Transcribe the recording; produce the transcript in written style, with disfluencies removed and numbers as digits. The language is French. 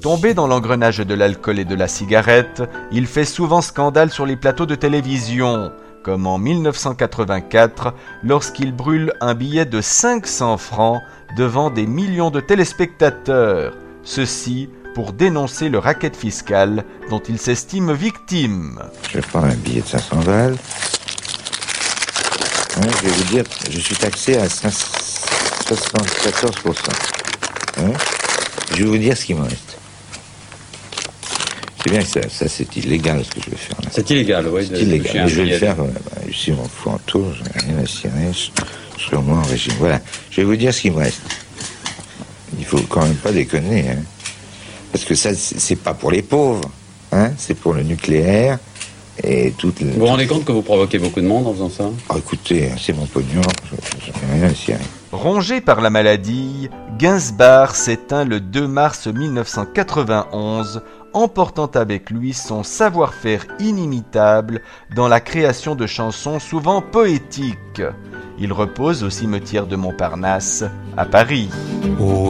Tombé dans l'engrenage de l'alcool et de la cigarette, il fait souvent scandale sur les plateaux de télévision, comme en 1984, lorsqu'il brûle un billet de 500 francs devant des millions de téléspectateurs. Ceci pour dénoncer le racket fiscal dont il s'estime victime. Je vais prendre un billet de 500 balles. Je vais vous dire, je suis taxé à 74%. Je vais vous dire ce qui me reste. C'est bien que ça c'est illégal ce que je vais faire là. C'est illégal, oui. C'est illégal, mais je vais le faire. Ici, on fout en tour, je n'ai rien à cirer, je serai au moins en régime. Voilà, je vais vous dire ce qui me reste. Il faut quand même pas déconner, hein. Parce que ça, c'est pas pour les pauvres, hein. C'est pour le nucléaire et toute. Vous vous rendez compte que vous provoquez beaucoup de monde en faisant ça? Oh, écoutez, c'est mon pognon, je n'ai rien à cirer. Rongé par la maladie, Gainsbourg s'éteint le 2 mars 1991, emportant avec lui son savoir-faire inimitable dans la création de chansons souvent poétiques. Il repose au cimetière de Montparnasse, à Paris.